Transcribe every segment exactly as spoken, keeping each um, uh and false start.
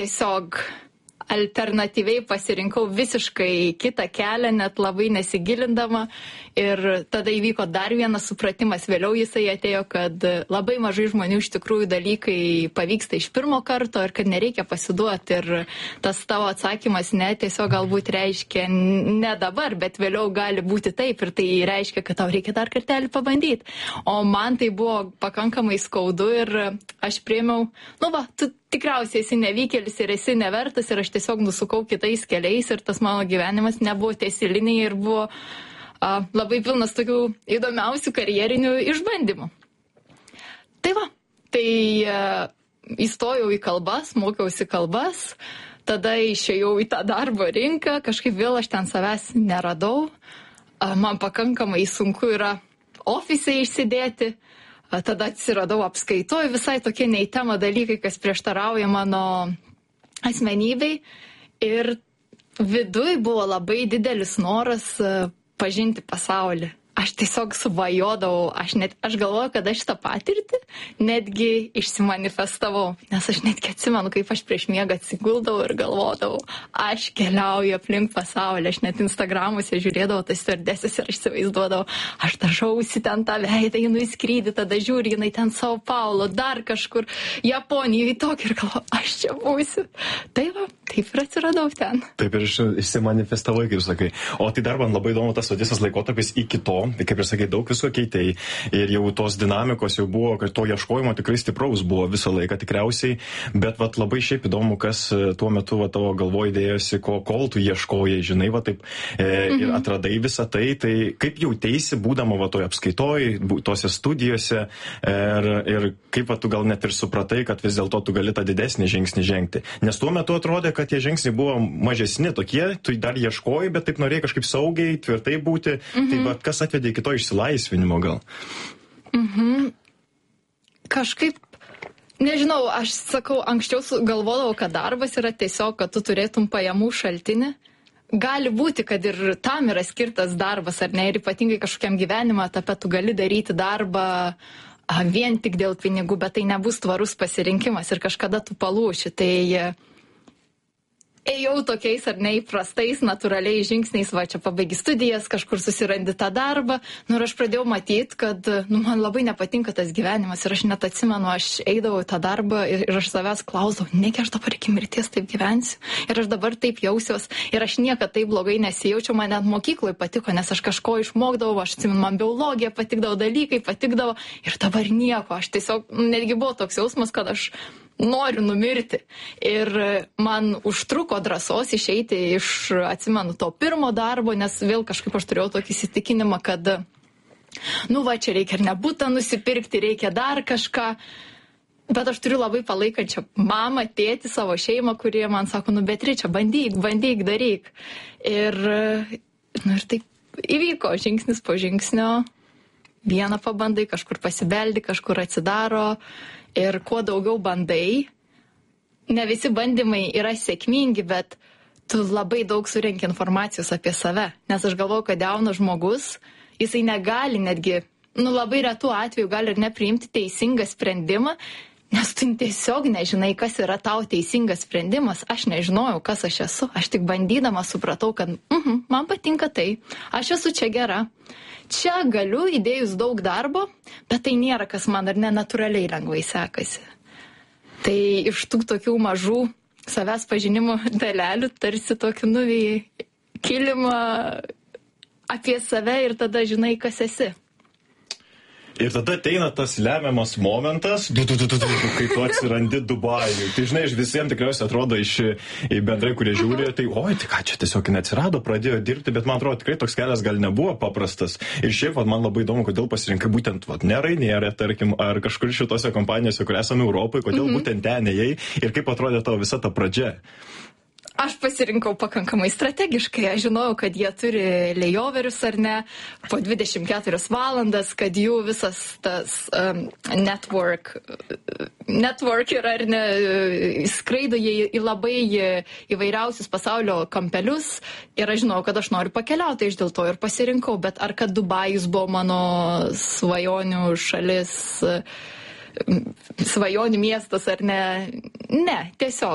tiesiog alternatyviai pasirinkau visiškai kitą kelią, net labai nesigilindama. Ir tada įvyko dar vienas supratimas, vėliau jisai atėjo, kad labai mažai žmonių iš tikrųjų dalykai pavyksta iš pirmo karto ir kad nereikia pasiduoti. Ir tas tavo atsakymas ne, tiesiog galbūt reiškia ne dabar, bet vėliau gali būti taip ir tai reiškia, kad tau reikia dar kartelį pabandyti. O man tai buvo pakankamai skaudu ir aš priėmiau, nu va, tu tikriausiai esi nevykėlis ir esi nevertas ir aš tiesiog nusukau kitais keliais ir tas mano gyvenimas nebuvo tiesiliniai ir buvo a, labai pilnas tokių įdomiausių karjerinių išbandymų. Tai va, tai a, įstojau į kalbas, mokiausi kalbas, tada išėjau į tą darbo rinką, kažkaip vėl aš ten savęs neradau, a, man pakankamai sunku yra ofise išsidėti. Tada atsiradau apskaitoj, visai tokie ne į temą dalykai, kas prieštarauja mano asmenybei. Ir viduj buvo labai didelis noras pažinti pasaulį. Aš tiesiog svajodavau, aš, net, aš galvoju, kad aš šitą patirtį netgi išsimanifestavau, nes aš netgi atsimenu, kaip aš prieš miegą atsiguldavau ir galvodavau, aš keliauju aplink pasaulį, aš net Instagramuose žiūrėdavau tas stewardesses ir aš įsivaizduodavau, aš dažausi ten tą veidą, jinai skrydį, tada žiūri, jinai ten Sao Paulo, dar kažkur, Japonijoje tokį ir galvoju, aš čia būsiu. Tai va, taip ir atsiradau ten. Taip ir išsimanifestavai, kaip sakai. O tai dar man labai įdomu tas visas laikotarpis iki to. Tai kaip ir sakai, daug visko keitei ir jau tos dinamikos jau buvo, kad to ieškojimo tikrai stipraus buvo visą laiką tikriausiai, bet vat labai šiaip įdomu, kas tuo metu va, tavo galvoj dėjosi, ko, kol tu ieškojai, žinai, va taip e, mhm. ir atradai visą tai, tai kaip jauteisi, būdama va toje apskaitoj, tose studijose ir, ir kaip va tu gal net ir supratai, kad vis dėlto tu gali tą didesnį žingsnį žengti. Nes tuo metu atrodė, kad tie žingsniai buvo mažesni tokie, tu dar ieškojai, bet taip norėjai kažkaip saugiai, tvirtai būti, mhm. tai va kas atvedė iki to išsilaisvinimo gal? Mhm. Kažkaip, nežinau, aš sakau, anksčiau galvodavau, kad darbas yra tiesiog, kad tu turėtum pajamų šaltinį. Gali būti, kad ir tam yra skirtas darbas, ar ne, ir ypatingai kažkokiam gyvenimo etape tu gali daryti darbą a, vien tik dėl pinigų, bet tai nebus tvarus pasirinkimas ir kažkada tu palūši. Tai ėjau tokiais ar neįprastais, natūraliais žingsniais, va čia pabaigi studijas, kažkur susirandi tą darbą, nu ir aš pradėjau matyti, kad nu, man labai nepatinka tas gyvenimas ir aš net atsimenu, aš eidavau į tą darbą ir, ir aš savęs klausdavau, negi aš dabar iki mirties taip gyvensiu ir aš dabar taip jausiuos ir aš niekad taip blogai nesijaučiau, man net mokykloje patiko, nes aš kažko išmokdavau, aš atsimenu, man biologija patikdavo, dalykai patikdavo ir dabar nieko, aš tiesiog, netgi buvo toks jausmas, kad aš noriu numirti. Ir man užtruko drąsos išeiti iš, atsimenu, to pirmo darbo, nes vėl kažkaip aš turėjau tokį įsitikinimą, kad nu va, čia reikia ir nebūtą nusipirkti, reikia dar kažką. Bet aš turiu labai palaikančią mamą, tėtį, savo šeimą, kurie man sako, nu Beatričė, bandyk, bandyk, daryk. Ir, nu, ir taip įvyko žingsnis po žingsnio. Vieną pabandai, kažkur pasibeldi, kažkur atsidaro. Ir kuo daugiau bandai, ne visi bandymai yra sėkmingi, bet tu labai daug surenki informacijos apie save. Nes aš galvoju, kad jaunas žmogus, jisai negali netgi, nu labai retų atveju gali ir nepriimti teisingą sprendimą, nes tu tiesiog nežinai, kas yra tau teisingas sprendimas. Aš nežinojau, kas aš esu. Aš tik bandydama supratau, kad mhm, man patinka tai, aš esu čia gera. Čia galiu įdėjus daug darbo, bet tai nėra, kas man ar nenatūraliai lengvai sekasi. Tai iš tų tokių mažų savęs pažinimo dalelių tarsi tokį nuvėjai kilimą apie save ir tada žinai, kas esi. Ir tada ateina tas lemiamas momentas, du, du, du, du, du, kai tu atsirandi Dubajui. Tai žinai, visiems tikriausiai atrodo iš bendrai, kurie žiūri, tai oi, tai ką čia tiesiog neatsirado, pradėjo dirbti, bet man atrodo, tikrai toks kelias gal nebuvo paprastas. Ir šiaip vat, man labai įdomu, kodėl pasirinkai būtent vat, ne Ryanair, tarkim, ar kažkur šitose kompanijose, kur esame Europoje, kodėl mm-hmm. būtent ten ėjai ir kaip atrodė tavo visa ta pradžia. Aš pasirinkau pakankamai strategiškai, aš žinojau, kad jie turi layoverius ar ne, po dvidešimt keturias valandas, kad jų visas tas um, network, network yra ar ne, skraido jie į labai įvairiausius pasaulio kampelius ir aš žinojau, kad aš noriu pakeliauti, iš dėl to ir pasirinkau, bet ar kad Dubajus buvo mano svajonių šalis, svajonių miestas ar ne, ne, tiesiog.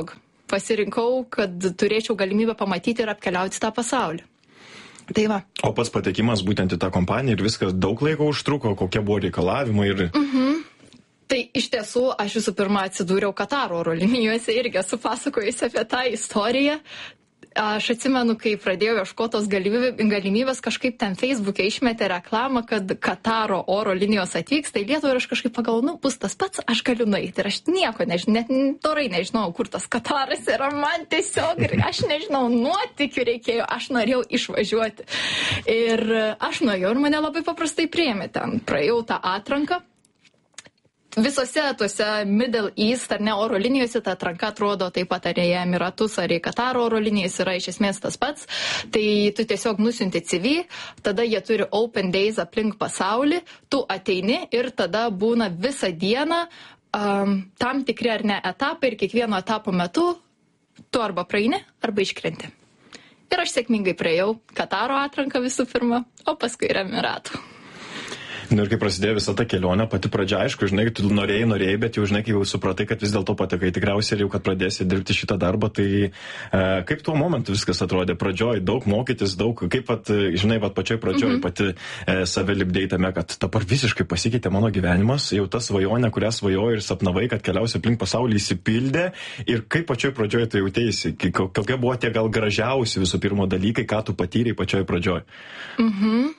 pasirinkau, kad turėčiau galimybę pamatyti ir apkeliauti tą pasaulį. Tai va. O pats patekimas būtent į tą kompaniją ir viskas daug laiko užtruko, kokie buvo reikalavimai ir... Mhm. Tai iš tiesų aš visų pirma atsidūriau Kataro oro linijose, irgi esu pasakojusi apie tą istoriją. Aš atsimenu, kai pradėjau ieškotos galimybės, kažkaip ten Facebook'e išmetė reklamą, kad Kataro oro linijos atvyks, tai Lietuvą ir aš kažkaip pagalvojau, nu, bus tas pats, aš galiu nueiti. Ir aš nieko nežinau, net dorai nežinau, kur tas Kataras yra, man tiesiog, ir aš nežinau, nuotikių reikėjo, aš norėjau išvažiuoti. Ir aš nuėjau ir mane labai paprastai priėmė ten, praėjau tą atranką. Visose tuose Middle East ar ne oro linijose ta atranka atrodo taip pat ar į Emiratus ar į Kataro oro linijas yra iš esmės tas pats. Tai tu tiesiog nusiunti C V, tada jie turi open days aplink pasaulį, tu ateini ir tada būna visą dieną um, tam tikri ar ne etapai ir kiekvieno etapo metu tu arba praeini, arba iškrenti. Ir aš sėkmingai praėjau Kataro atranką visų pirma, o paskui ir Emiratų. Nu ir kai prasidėjo visa ta kelionė, pati pradžia, aišku, žinai, tu norėjai, norėjai, bet jau, žinai, kai jau supratai, kad vis dėlto patekai tikriausiai ir jau, kad pradėsi dirbti šitą darbą, tai e, kaip tuo momentu viskas atrodė pradžioj, daug mokytis, daug, kaip pat, žinai, pat pačioj pradžioj mm-hmm. pati e, save lipdėjai tame, kad dabar visiškai pasikeitė mano gyvenimas, jau ta svajonė, kurią svajojai ir sapnavai, kad keliausi aplink pasaulį, įsipildė ir kaip pačioj pradžioj tu jautėsi, kokie buvo tie gal gražiausi visų pirma dalykai, ką tu patyrei pačioj pradžioj. Mhm.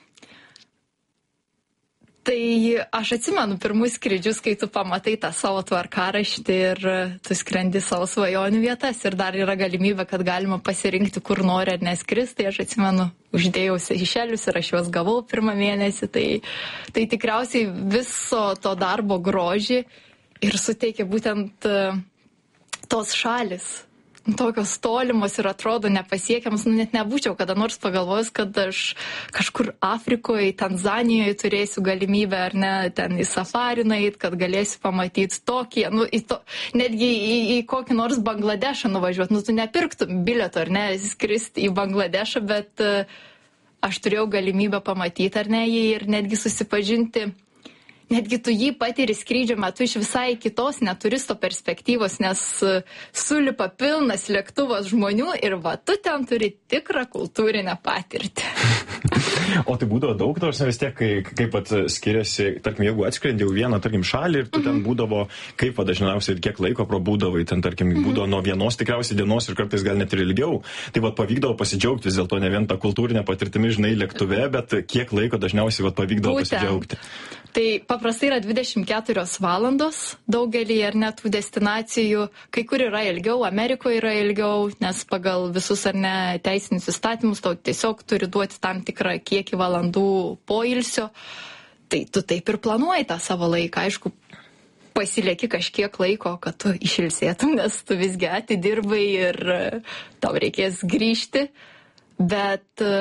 Tai aš atsimenu pirmus skrydžius, kai tu pamatai tą savo tvarkaraštį ir tu skrendi savo svajonių vietas ir dar yra galimybė, kad galima pasirinkti, kur nori ar neskris. Tai aš atsimenu, uždėjau Seišelius ir aš juos gavau pirmą mėnesį. Tai, tai tikriausiai viso to darbo grožį ir suteikia būtent tos šalis. Tokios tolimos ir atrodo nepasiekiamas, nu net nebūčiau kada nors pagalvojus, kad aš kažkur Afrikoje, Tanzanijoje turėsiu galimybę ar ne ten į safari nueit, kad galėsiu pamatyti tokį, nu į to, netgi į, į kokį nors Bangladešą nuvažiuoti, nu tu nepirktum bilieto ar ne, skristi į Bangladešą, bet uh, aš turėjau galimybę pamatyti ar ne jį ir netgi susipažinti. Netgi tu jį patiri skrydžio metu iš visai kitos neturisto perspektyvos, nes sulipa pilnas lėktuvas žmonių ir va, tu ten turi tikrą kultūrinę patirtį. O tai būdavo daug, nors vis tiek, kai, kaip pat skiriasi, tarkim, jeigu atskrendi jau vieną, tarkim, šalį ir tu ten būdavo, kaip va, dažniausiai ir kiek laiko prabūdavai, ten, tarkim, būdavo nuo vienos tikriausiai dienos ir kartais gal net ir ilgiau, tai va, pavykdavo pasidžiaugti vis dėlto ne vien tą kultūrinę patirtimį, žinai, lėktuve, bet kiek laiko dažniausiai va, pavykdavo Būtent. pasidžiaugti. Tai paprastai yra dvidešimt keturios valandos daugelį ar net tų destinacijų, kai kur yra ilgiau, Amerikoje yra ilgiau, nes pagal visus ar ne teisinius įstatymus tau tiesiog turi duoti tam tikrą kiekį valandų poilsio, tai tu taip ir planuoji tą savo laiką, aišku, pasilieki kažkiek laiko, kad tu išilsėtum, nes tu visgi atidirbai ir tau reikės grįžti, bet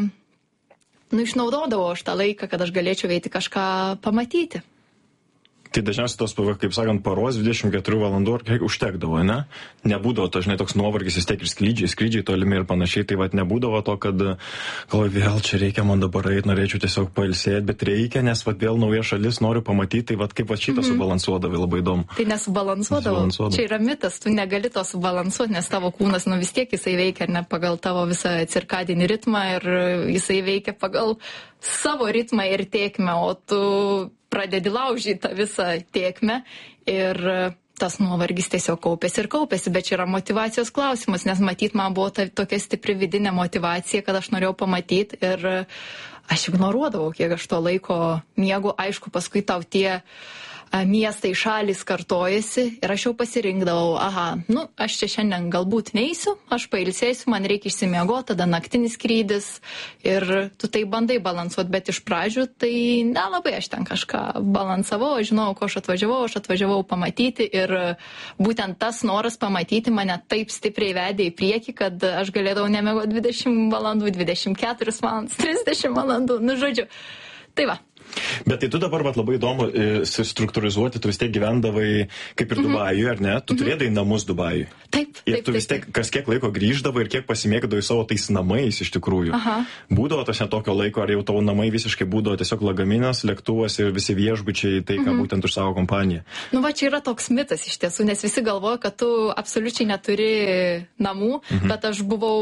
nu, išnaudodavau aš tą laiką, kad aš galėčiau eiti kažką pamatyti. Tai dažniausiai tos, kaip sakant, paros dvidešimt keturių valandų ar kiek užtekdavo, ne? Nebūdavo to, žinai, toks nuovargis, vis tiek ir skrydžiai, skrydžiai tolimi ir panašiai, tai vat nebūdavo to, kad, galvoju, vėl čia reikia man dabar eiti, norėčiau tiesiog pailsėti, bet reikia, nes vat vėl nauja šalis noriu pamatyti, tai vat kaip vat šitą mm-hmm. subalansuodavai, labai įdomu. Tai nesubalansuodavo. Čia yra mitas, tu negali to subalansuoti, nes tavo kūnas, nu vis tiek jisai veikia ne pagal tavo visą cirkadinį ritmą ir jisai veikia pagal savo ritmą ir tėkmę, o tu pradedi laužyti tą visą tėkmę ir tas nuovargis tiesiog kaupėsi ir kaupėsi, bet čia yra motyvacijos klausimas, nes matyt, man buvo ta, tokia stipri vidinė motyvacija, kad aš norėjau pamatyti ir aš ignoruodavau, kiek aš to laiko miegu, aišku, paskui tau tie miestai šalys kartojasi ir aš jau pasirinkdavau, aha, nu, aš čia šiandien galbūt neisiu, aš pailsėsiu, man reikia išsimiegoti, tada naktinis skrydis ir tu tai bandai balansuoti, bet iš pradžių tai nelabai aš ten kažką balansavau, aš žinau, ko aš atvažiavau, aš atvažiavau pamatyti ir būtent tas noras pamatyti mane taip stipriai vedė į priekį, kad aš galėdavau nemiegoti dvidešimt valandų, dvidešimt keturias valandas, trisdešimt valandų, nu žodžiu, tai va. Bet tai tu dabar vat, labai įdomu struktūrizuoti, tu vis tiek gyvendavai kaip ir Dubajuje, ar ne? Tu mm-hmm. turėdai namus Dubajuje. Taip, ir taip, tu vis tiek taip, taip. kas kiek laiko grįždavai ir kiek pasimėgdavai savo tais namais iš tikrųjų. Aha. Būdavo tos netokio laiko, ar jau tavo namai visiškai būdavo tiesiog lagaminas, lėktuvas ir visi viešbučiai, tai ką mm-hmm. būtent už savo kompaniją. Nu va, čia yra toks mitas iš tiesų, nes visi galvoja, kad tu absoliučiai neturi namų, mm-hmm. bet aš buvau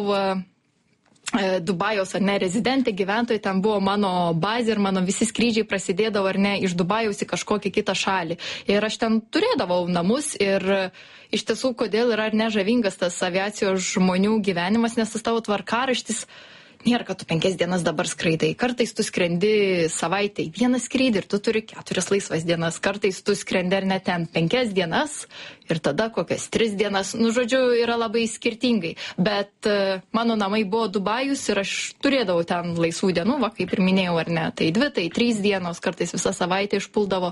Dubajaus ar ne rezidentė, gyventojai, ten buvo mano bazė ir mano visi skrydžiai prasidėdavo ar ne iš Dubajaus į kažkokią kitą šalį. Ir aš ten turėdavau namus ir iš tiesų, kodėl yra ar ne žavingas tas aviacijos žmonių gyvenimas, nes tas tavo tvarkaraštis nėra, kad tu penkias dienas dabar skraidai. Kartais tu skrendi savaitai vieną skrydį ir tu turi keturias laisvas dienas. Kartais tu skrendi ar net ten penkias dienas ir tada kokias tris dienas. Nu, žodžiu, yra labai skirtingai. Bet uh, mano namai buvo Dubajus ir aš turėdavau ten laisvų dienų, va, kaip ir minėjau, ar ne. Tai dvi, tai trys dienos, kartais visą savaitę išpuldavo.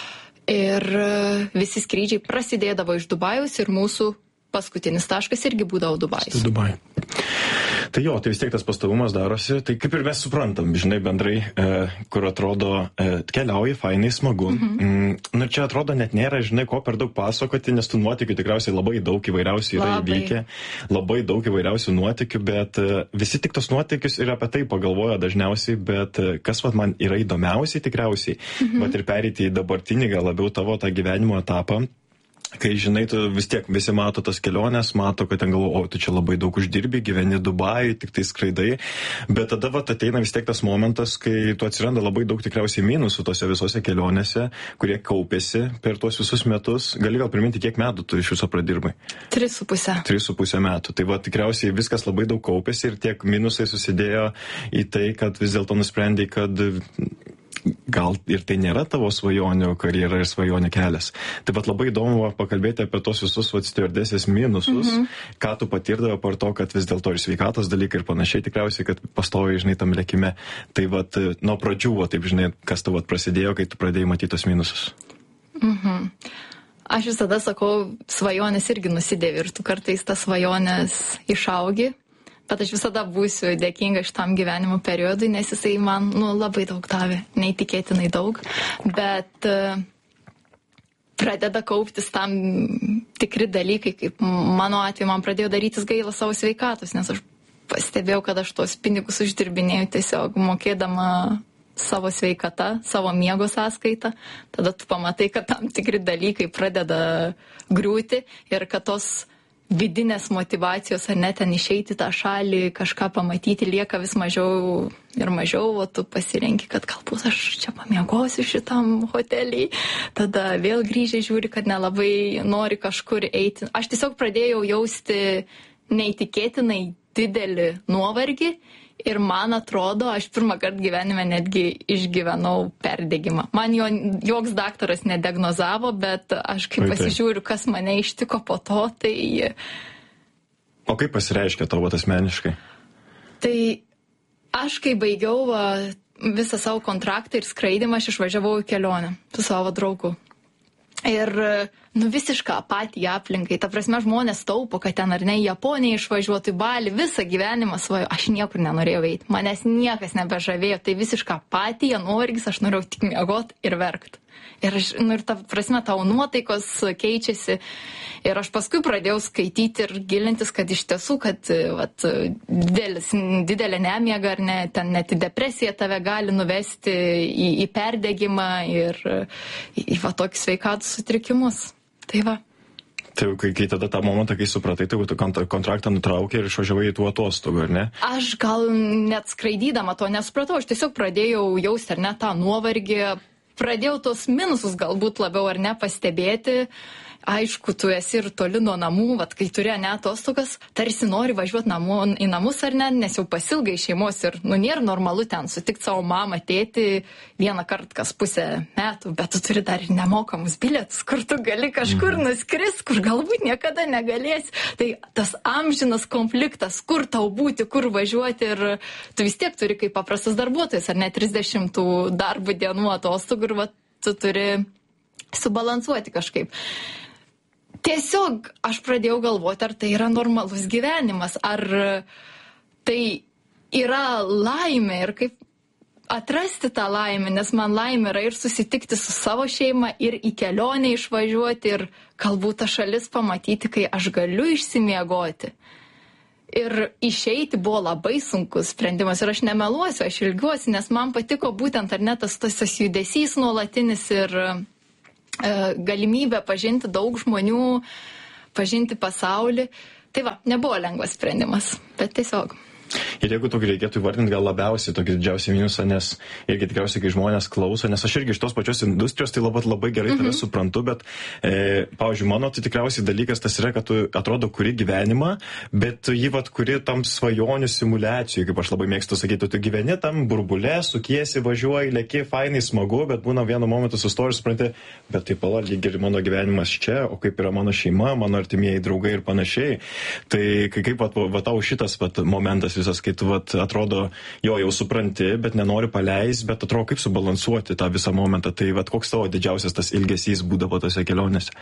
Ir uh, visi skrydžiai prasidėdavo iš Dubajus ir mūsų paskutinis taškas irgi būdavo Dubajus. Tai Dubaj. Tai jo, tai vis tiek tas pastovumas darosi, tai kaip ir mes suprantam, žinai, bendrai, e, kur atrodo, e, keliauji, fainai, smagu. Mhm. Mm, nu, čia atrodo net nėra, žinai, ko per daug pasakoti, nes tų nuotykių tikriausiai labai daug įvairiausių yra labai. įvykę, labai daug įvairiausių nuotykių, bet e, visi tik tos nuotykius ir apie tai pagalvoja dažniausiai, bet e, kas vat man yra įdomiausiai tikriausiai, mhm. vat ir pereiti į dabartinį, gal labiau tavo tą gyvenimo etapą. Kai, žinai, tu vis tiek visi mato tas keliones, mato, kad ten galvo, o tu čia labai daug uždirbi, gyveni Dubajui, tik tai skraidai, bet tada vat ateina vis tiek tas momentas, kai tu atsiranda labai daug tikriausiai minusų tose visose kelionėse, kurie kaupėsi per tuos visus metus. Gali gal priminti, kiek metų tu iš viso pradirbai? Tris su pusė. Tris su pusė metų. Tai va tikriausiai viskas labai daug kaupėsi ir tiek minusai susidėjo į tai, kad vis dėlto nusprendai, kad gal ir tai nėra tavo svajonių karjera ir svajonių kelias. Tai vat labai įdomu va, pakalbėti apie tos visus stiuardesės minusus, mm-hmm. ką tu patirdavo par to, kad vis dėlto ir sveikatos dalykai ir panašiai tikriausiai, kad pastoviai, žinai, tam lėkime. Tai vat nuo pradžių, va, taip, žinai, kas tau vat prasidėjo, kai tu pradėjai matyti tos minusus. Mhm. Aš visada sakau, svajonės irgi nusidėvi ir tu kartais tas svajonės išaugi. Bet aš visada būsiu dėkinga šitam gyvenimo periodui, nes jisai man nu, labai daug davė, neįtikėtinai daug. Bet uh, pradeda kauptis tam tikri dalykai, kaip mano atveju man pradėjo darytis gaila savo sveikatos, nes aš pastebėjau, kad aš tuos pinigus uždirbinėjau tiesiog mokėdama savo sveikata, savo miego sąskaitą. Tada tu pamatai, kad tam tikri dalykai pradeda griūti ir kad tos vidinės motyvacijos ar net ten išeiti tą šalį, kažką pamatyti, lieka vis mažiau ir mažiau, o tu pasirenki, kad galbūt aš čia pamiegosiu šitam hotelį, tada vėl grįžę žiūri, kad nelabai nori kažkur eiti. Aš tiesiog pradėjau jausti neįtikėtinai didelį nuovargį ir man atrodo, aš pirmą kartą gyvenime netgi išgyvenau perdegimą. Man jo joks daktaras nediagnozavo, bet aš kaip Vai, pasižiūriu, kas mane ištiko po to, tai... O kaip pasireiškia tavo asmeniškai? Tai aš kai baigiau visą savo kontraktą ir skraidimą, aš išvažiavau į kelionę su savo draugu. Ir nu visišką apatiją aplinkai. Ta prasme, žmonės taupo, kad ten ar ne į Japoniją išvažiuotų, į Balį, visą gyvenimą svajo. Aš niekur nenorėjau eiti. Manęs niekas nebežavėjo. Tai visišką apatiją, nuovargis, aš norėjau tik miegoti ir verkti. Ir, aš, nu, ir ta prasme, tavo nuotaikos keičiasi. Ir aš paskui pradėjau skaityti ir gilintis, kad iš tiesų, kad vat, didelis, didelė nemiega ar ne, ten net į depresiją tave gali nuvesti į, į perdegimą ir į, į va, tokius sveikatos sutrikimus. Tai va. Tai kai, kai tada tą momentą, kai supratai, tai tu kontraktą nutraukė ir išvažiavai į tų atostogų, ar ne? Aš gal net skraidydama to nesupratau, aš tiesiog pradėjau jausti ar ne tą nuovargį, pradėjau tos minusus galbūt labiau ar ne pastebėti. Aišku, tu esi ir toli nuo namų, vat, kai turi ne atostogas, tarsi nori važiuoti namu, į namus ar ne, nes jau pasilgai šeimos ir nu nėra normalu ten sutikti savo mamą, tėtį vieną kartą kas pusę metų, bet tu turi dar ir nemokamus bilietus, kur tu gali kažkur nuskris, kur galbūt niekada negalėsi. Tai tas amžinas konfliktas, kur tau būti, kur važiuoti ir tu vis tiek turi kaip paprastas darbuotojas ar ne trisdešimt darbo dienų atostogų ir vat, tu turi subalansuoti kažkaip. Tiesiog aš pradėjau galvoti, ar tai yra normalus gyvenimas, ar tai yra laimė ir kaip atrasti tą laimę, nes man laimė yra ir susitikti su savo šeima, ir į kelionę išvažiuoti, ir galbūt tą šalis pamatyti, kai aš galiu išsimiegoti. Ir išeiti buvo labai sunkus sprendimas ir aš nemeluosiu, aš ilgiuosi, nes man patiko būtent ar ne tas, tas, tas judesys nuolatinis ir e, galimybė pažinti daug žmonių, pažinti pasaulį. Tai va, nebuvo lengvas sprendimas, bet tiesiog. Ir jeigu tokį reikėtų įvardinti gal labiausiai tokį didžiausią minusą, nes irgi tikriausiai, kai žmonės klauso, nes aš irgi iš tos pačios industrijos, tai labai, labai gerai tave mm-hmm. suprantu, bet, e, pavyzdžiui, mano tai tikriausiai dalykas tas yra, kad tu atrodo kuri gyvenimą, bet jį vat kuri tam svajonių simuliacijų, kaip aš labai mėgstu sakyti, tu gyveni tam burbule, sukiesi, važiuoji, leki, fainai, smagu, bet būna vienu momentu sustoji ir supranti, bet tai pala, lyg ir mano gyvenimas čia, o kaip yra mano šeima, mano artimieji draugai ir panašiai. Tai kaip vat, vat tau šitas vat momentas visas, kai tu vat, atrodo, jo, jau supranti, bet nenori paleisti, bet atrodo, kaip subalansuoti tą visą momentą. Tai vat, koks tavo didžiausias tas ilgesys būdavo tose kelionėse?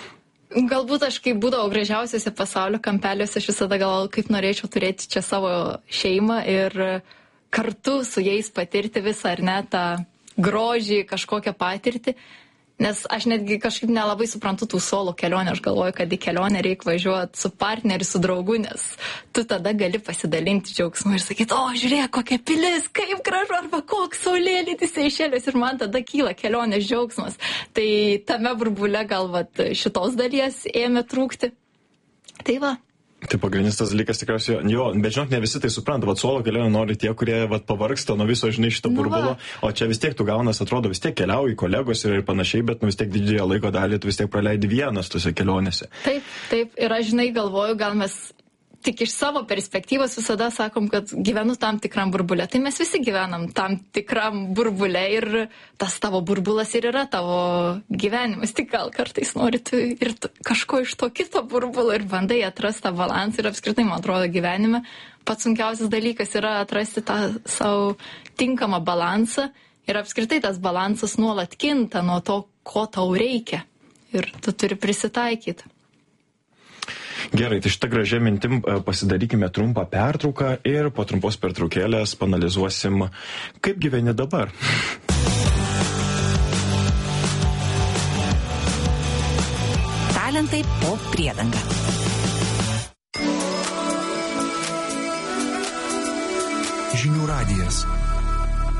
Galbūt aš, kai būdavau gražiausiuose pasaulio kampeliuose, aš visada galvojau, kaip norėčiau turėti čia savo šeimą ir kartu su jais patirti visą, ar ne, tą grožį, kažkokią patirtį. Nes aš netgi kažkaip nelabai suprantu tų solo kelionių, aš galvoju, kad į kelionę reikia važiuoti su partneriu, su draugu, nes tu tada gali pasidalinti džiaugsmu ir sakyti, o žiūrėk, kokia pilis, kaip gražu, arba koks saulėlydis Seišelės ir man tada kyla kelionės džiaugsmas. Tai tame burbule gal vat šitos dalies ėmė trūkti. Tai va. Tai pagrindinis tas dalykas tikriausiai, jo, bet žinok, ne visi tai supranta, vat solo kelionę nori tie, kurie vat pavargsta nuo viso, žinai, šito burbulo, nu o čia vis tiek tu gaunas, atrodo, vis tiek keliauji, kolegos ir panašiai, bet nu vis tiek didžiąją laiko dalį tu vis tiek praleidi vienas tose kelionėse. Taip, taip, ir aš, žinai, galvoju, gal mes tik iš savo perspektyvos visada sakom, kad gyvenu tam tikram burbule. Tai mes visi gyvenam tam tikram burbule ir tas tavo burbulas ir yra tavo gyvenimas. Tik gal kartais nori tu ir tu, kažko iš to kito burbulo ir bandai atrasti tą balansą ir apskritai, man atrodo, gyvenime pats sunkiausias dalykas yra atrasti tą savo tinkamą balansą ir apskritai tas balansas nuolat kinta nuo to, ko tau reikia ir tu turi prisitaikyti. Gerai, tai šitą gražią mintim pasidarykime trumpą pertrauką ir po trumpos pertraukėlės panalizuosim, kaip gyveni dabar. Talentai po priedanga. Žinių radijas.